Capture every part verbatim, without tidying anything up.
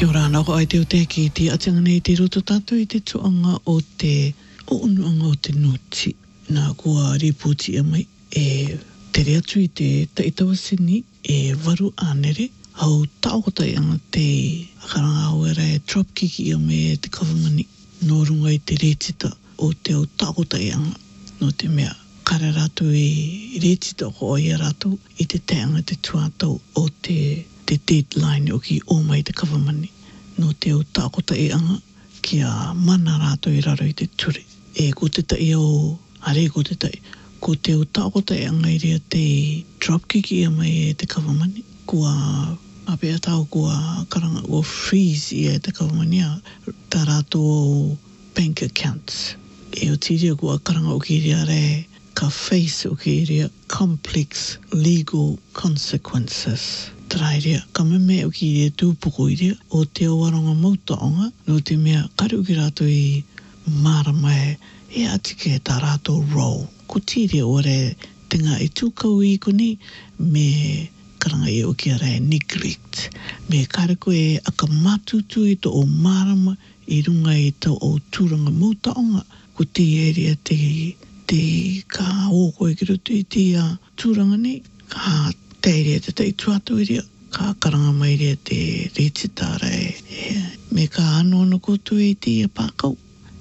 Kia ora ana ko ai te o te ki te atanga nei te roto tātou i te tuanga o te o unuanga o te nuti. Nā kua riputi a mai e te rea atu i te taitawa sini e waru ānere au taokotai anga te akaranga auera e drop kiki a me te kawamani no runga i te retita o te au taokotai anga no te mea kare rātou i retita ko oia rātou i te teanga te tuatau o te te deadline o ki o mai te kawamani no te au tākota e anga kia mana rātou i raro i te ture. E ko te tai o, are ko te tai, ko te au tākota e anga i rea te dropkiki e mai e te kawamani. Kua apea tau kua karanga o freeze i e te kawamani a tā rātou o bank accounts. E o tiria kua karanga o ki rea re ka face o ki rea complex legal consequences. Trairia, ka meme o ki rea tūpoko i rea o te awaronga mautaonga no te mea kare o ki rātou i marama e e atike tā rātou role. Ko tīrea o re te ngā e tūkau i koni me karanga i o ki re neglect. Me kare ko e aka mātutu i to o marama i runga i tau o tūranga mautaonga. Ko te area te, te ka oko e ki roto i te uh, tūranga nei ka te rea te tei tuatu i rea, ka karanga mai rea te retitara e, e me ka anono kotu i te ia pākau,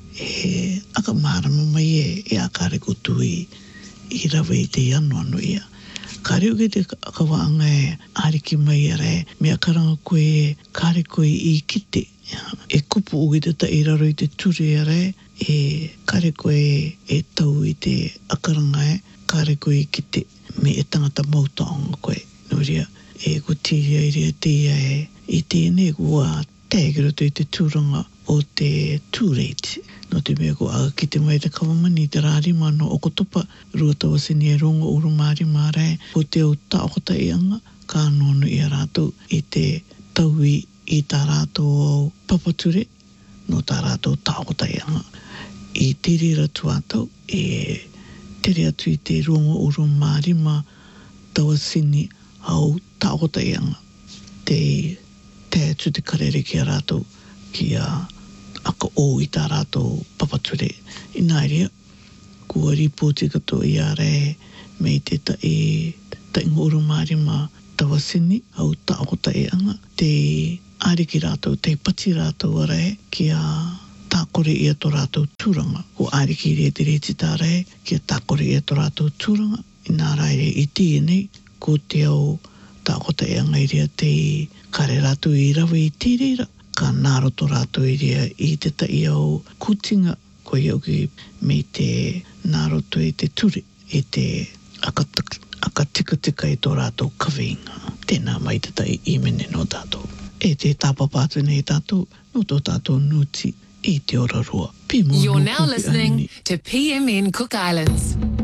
e aka marama mai e, e akare kotu i, i rawa i te anu anu ia. Ka reo ki te kawaanga e ariki mai e re, mea karanga koe kare koe i kite, e kupu o ki te tai raro i te ture e re, e kare koe e tau i te akaranga e, kare koe i kite, me e tangata mautaonga koe. No rea, e ko tiria i rea tia e, i tēnei kua tēkiroto i te tūranga o te tūreit. No te mea ko aga ki te mai te kawamani, te rārima no okotopa, rua tawa sini e rongo uru mārima rai, ko te o taokota i anga, ka anono i a rātou i te taui i tā rātou o papature, no tā rātou taokota i anga. I tirira tuatau, e tere atu i te rongo uru mārima tawa sini au taokota i anga. Te te atu te karere ki a rātou ki a aka o i tā rātou papature. I nā rea, kua ripoti kato i a re mei te ta e ta ingo uru mārima tawa sini au taokota i anga. Te ariki rātou, te pati rātou a re ki a tākore i ato rātou tūranga. Ko ariki rea te retita re ki a tākore i ato rātou tūranga. I nā raere i tēnei, ko te au tākota e anga i rea te kare rātou i rawa i tērera. Ka nāroto rātou i rea i te tai au kutinga, ko i au ki me te nāroto i te ture, i te aka tika tika i tō rātou kawinga. Tēnā mai te tai i mene no tātou. E te tāpapātu nei tātou, no tō tātou nuti i te ora rua. You're now listening to P M N Cook Islands.